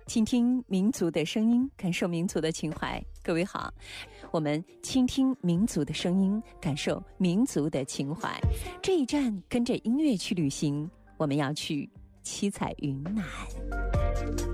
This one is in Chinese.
倾听民族的声音，感受民族的情怀。各位好，我们倾听民族的声音，感受民族的情怀。这一站跟着音乐去旅行，我们要去七彩云南。